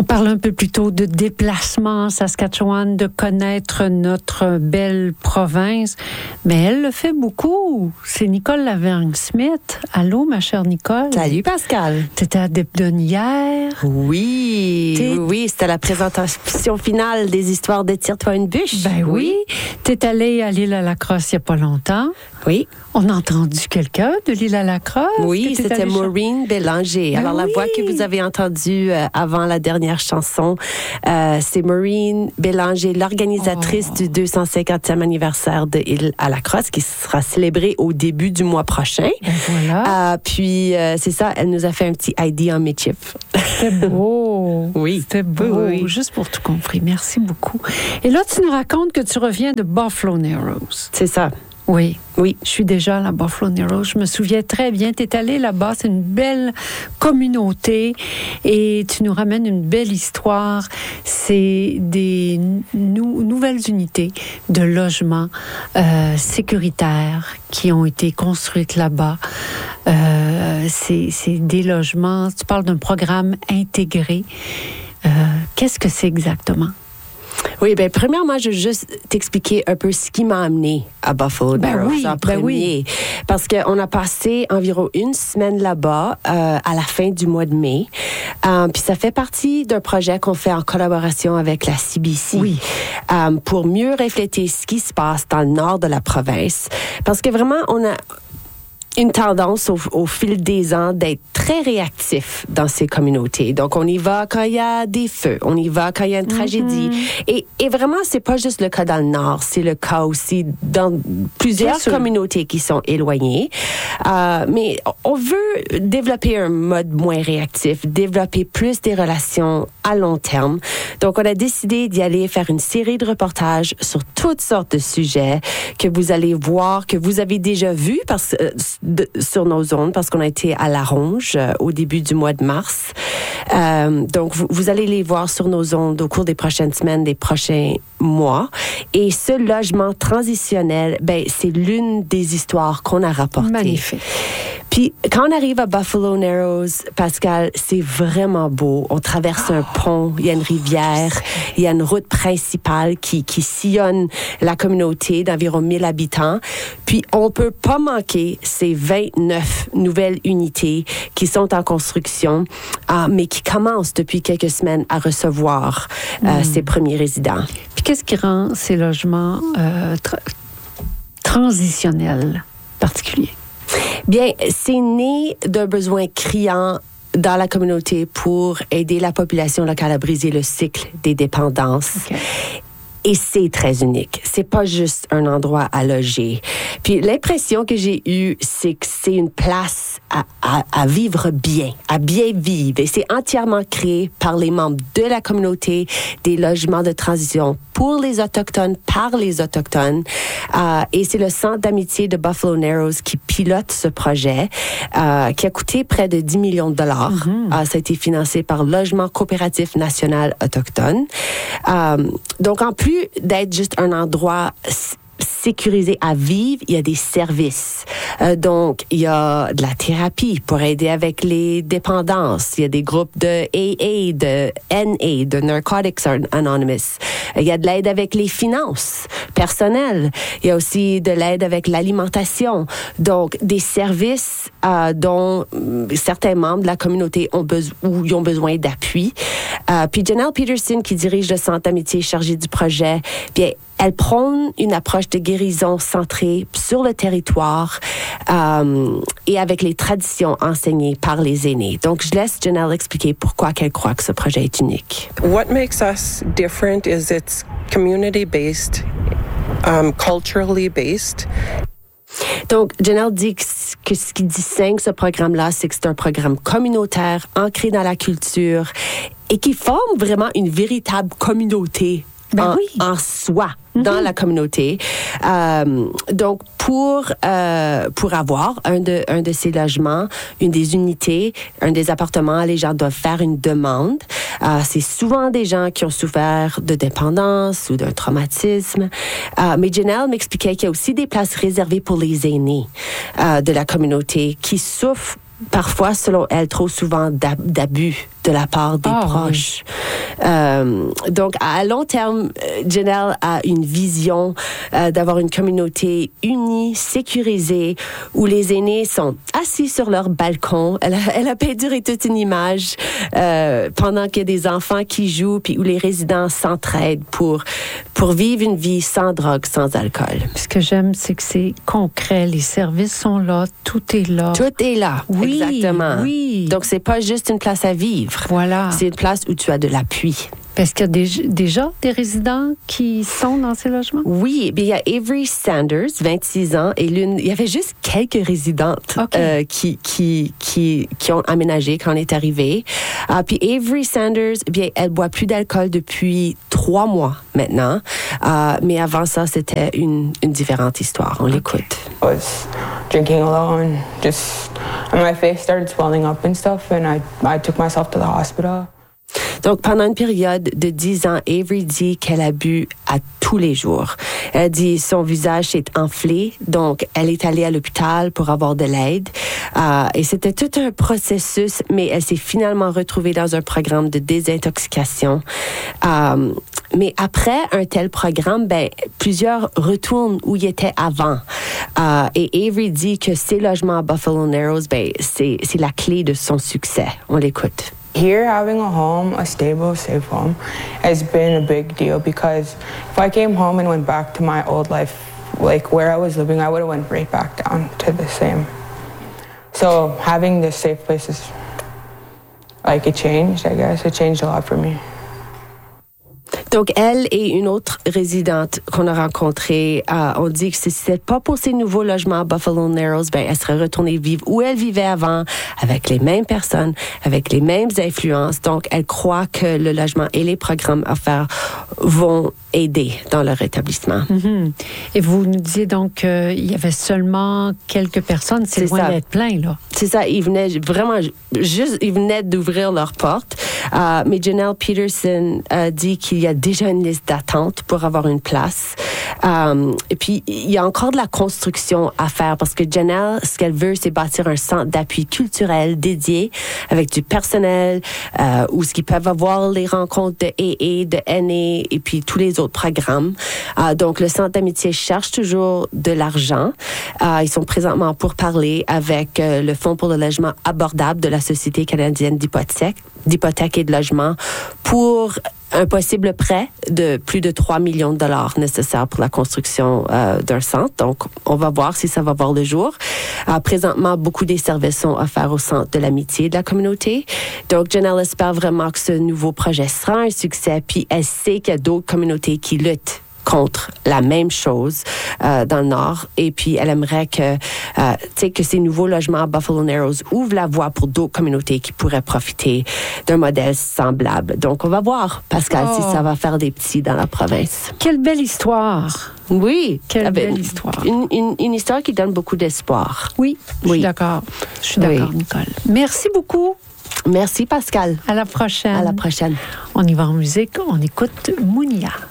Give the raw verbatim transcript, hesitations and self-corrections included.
parle un peu plus tôt de déplacement en Saskatchewan, de connaître notre belle province. Mais elle le fait beaucoup. C'est Nicole Lavergne-Smith. Allô, ma chère Nicole. Salut, Pascal. Tu étais à Dipton hier. Oui, T'es... oui, c'était la présentation finale des histoires de Tire-toi une bûche. Ben oui. Tu es allée à l'île à la Crosse il n'y a pas longtemps. Oui. On a entendu quelqu'un de l'île à la Crosse. Oui, c'était Maureen Bélanger. Ben Alors, oui. la voix que vous avez entendue euh, avant la dernière chanson, euh, c'est Maureen Bélanger, l'organisatrice oh. du deux cent cinquantième anniversaire de l'île à la Crosse, qui sera célébré au début du mois prochain. Ben voilà. Euh, puis, euh, c'est ça, elle nous a fait un petit I D en midship. C'était beau. Oui. C'était beau. Oui, oui. Juste pour tout compris. Merci beaucoup. Et là, tu nous racontes que tu reviens de Buffalo Narrows. C'est ça. Oui. Oui. Je suis déjà à la Buffalo Narrows. Je me souviens très bien. Tu es allée là-bas. C'est une belle communauté et tu nous ramènes une belle histoire. C'est des nou- nouvelles unités de logements euh, sécuritaires qui ont été construites là-bas. Euh, c'est, c'est des logements. Tu parles d'un programme intégré. Euh, qu'est-ce que c'est exactement? Oui, bien, premièrement, je veux juste t'expliquer un peu ce qui m'a amené à Buffalo Narrows ben oui, en premier. Ben oui. Parce qu'on a passé environ une semaine là-bas euh, à la fin du mois de mai. Euh, puis ça fait partie d'un projet qu'on fait en collaboration avec la C B C. Oui. Euh, pour mieux refléter ce qui se passe dans le nord de la province. Parce que vraiment, on a une tendance au, au fil des ans d'être très réactif dans ces communautés. Donc, on y va quand il y a des feux, on y va quand il y a une tragédie. Mm-hmm. Et, et vraiment, c'est pas juste le cas dans le Nord, c'est le cas aussi dans plusieurs communautés qui sont éloignées. Euh, mais on veut développer un mode moins réactif, développer plus des relations à long terme. Donc, on a décidé d'y aller faire une série de reportages sur toutes sortes de sujets que vous allez voir, que vous avez déjà vus parce que De, sur nos ondes parce qu'on a été à La Ronge euh, au début du mois de mars. Euh, donc, vous, vous allez les voir sur nos ondes au cours des prochaines semaines, des prochains mois. Et ce logement transitionnel, ben, c'est l'une des histoires qu'on a rapportées. Magnifique. Puis, quand on arrive à Buffalo Narrows, Pascal, c'est vraiment beau. On traverse un pont, il y a une rivière, il y a une route principale qui, qui sillonne la communauté d'environ mille habitants. Puis, on peut pas manquer ces vingt-neuf nouvelles unités qui sont en construction, euh, mais qui commencent depuis quelques semaines à recevoir euh, mmh. ces premiers résidents. Puis, qu'est-ce qui rend ces logements euh, tra- transitionnels particuliers? Bien, c'est né d'un besoin criant dans la communauté pour aider la population locale à briser le cycle des dépendances. Okay. Et c'est très unique. C'est pas juste un endroit à loger. Puis l'impression que j'ai eue, c'est que c'est une place à, à, à vivre bien, à bien vivre. Et c'est entièrement créé par les membres de la communauté, des logements de transition pour les Autochtones, par les Autochtones. Euh, et c'est le Centre d'amitié de Buffalo Narrows qui pilote ce projet, euh, qui a coûté près de dix millions de dollars. Mm-hmm. Euh, ça a été financé par Logement coopératif national autochtone. Euh, donc, en plus d'être juste un endroit sécurisé à vivre, il y a des services. Euh, donc, il y a de la thérapie pour aider avec les dépendances. Il y a des groupes de A A, de N A, de Narcotics Anonymous. Il y a de l'aide avec les finances personnelles. Il y a aussi de l'aide avec l'alimentation. Donc, des services euh, dont certains membres de la communauté ont besoin ou ils ont besoin d'appui. Euh, puis Janelle Peterson, qui dirige le Centre d'amitié chargé du projet, bien, elle prône une approche de guérison centrée sur le territoire euh, et avec les traditions enseignées par les aînés. Donc, je laisse Janelle expliquer pourquoi elle croit que ce projet est unique. What makes us different is it's community-based, um, culturally based. Donc, Janelle dit que, que ce qui distingue ce programme-là, c'est que c'est un programme communautaire, ancré dans la culture et qui forme vraiment une véritable communauté ben en, oui. en soi. Dans mm-hmm. la communauté. Euh, donc, pour euh, pour avoir un de un de ces logements, une des unités, un des appartements, les gens doivent faire une demande. Euh, c'est souvent des gens qui ont souffert de dépendance ou d'un traumatisme. Euh, mais Janelle m'expliquait qu'il y a aussi des places réservées pour les aînés euh, de la communauté qui souffrent parfois, selon elle, trop souvent d'abus de la part des oh, proches. Oui. Euh, donc, à long terme, Janelle a une vision euh, d'avoir une communauté unie, sécurisée, où les aînés sont assis sur leur balcon. Elle a, elle a peinturé toute une image euh, pendant qu'il y a des enfants qui jouent, puis où les résidents s'entraident pour, pour vivre une vie sans drogue, sans alcool. Ce que j'aime, c'est que c'est concret. Les services sont là, tout est là. Tout est là, oui, exactement. Oui. Donc, c'est pas juste une place à vivre. Voilà. C'est une place où tu as de l'appui. Est-ce qu'il y a des, déjà des résidents qui sont dans ces logements? Oui, bien, il y a Avery Sanders, vingt-six ans, et l'une, il y avait juste quelques résidentes okay. euh, qui, qui, qui, qui ont aménagé quand on est arrivé. Uh, puis Avery Sanders, bien, elle boit plus d'alcool depuis trois mois maintenant, uh, mais avant ça, c'était une, une différente histoire. On okay. l'écoute. I was drinking alone, just, and my face started swelling up and stuff, and I, I took myself to the hospital. Donc, pendant une période de dix ans, Avery dit qu'elle a bu à tous les jours. Elle dit son visage s'est enflé, donc elle est allée à l'hôpital pour avoir de l'aide. Euh, et c'était tout un processus, mais elle s'est finalement retrouvée dans un programme de désintoxication. Euh, mais après un tel programme, ben, plusieurs retournent où ils étaient avant. Euh, et Avery dit que ces logements à Buffalo Narrows, ben, c'est, c'est la clé de son succès. On l'écoute. Here, having a home, a stable, safe home, has been a big deal because if I came home and went back to my old life, like where I was living, I would have went right back down to the same. So having this safe place is, like, it changed, I guess. It changed a lot for me. Donc, elle et une autre résidente qu'on a rencontrée, euh, on dit que si c'était pas pour ces nouveaux logements à Buffalo Narrows, ben, elle serait retournée vivre où elle vivait avant, avec les mêmes personnes, avec les mêmes influences. Donc, elle croit que le logement et les programmes offerts vont aider dans leur établissement. Mm-hmm. Et vous nous disiez donc qu'il y avait seulement quelques personnes. C'est, c'est loin ça. D'être plein, là. C'est ça. Ils venaient vraiment juste, ils venaient d'ouvrir leurs portes. Euh, mais Janelle Peterson a dit qu'il y a déjà une liste d'attente pour avoir une place. Euh, et puis, il y a encore de la construction à faire parce que Janelle, ce qu'elle veut, c'est bâtir un centre d'appui culturel dédié avec du personnel euh, où ce qu'ils peuvent avoir les rencontres de A A, de N A et puis tous les autres programmes. Euh, donc, le Centre d'amitié cherche toujours de l'argent. Euh, ils sont présentement pour parler avec euh, le Fonds pour le logement abordable de la Société canadienne d'hypothèque, d'hypothèque et de logement pour un possible prêt de plus de trois millions de dollars nécessaires pour la construction euh, d'un centre. Donc, on va voir si ça va voir le jour. Euh, présentement, beaucoup des services sont offerts au Centre de l'amitié de la communauté. Donc, Janelle espère vraiment que ce nouveau projet sera un succès, puis elle sait qu'il y a d'autres communautés qui luttent contre la même chose euh, dans le Nord. Et puis, elle aimerait que, euh, tu sais, que ces nouveaux logements à Buffalo Narrows ouvrent la voie pour d'autres communautés qui pourraient profiter d'un modèle semblable. Donc, on va voir, Pascal, oh. si ça va faire des petits dans la province. Quelle belle histoire! Oui. Quelle ah ben, belle histoire. Une, une, une histoire qui donne beaucoup d'espoir. Oui, je oui. suis d'accord. Je suis d'accord, oui. Nicole. Merci beaucoup. Merci, Pascal. À la prochaine. À la prochaine. On y va en musique. On écoute Mounia.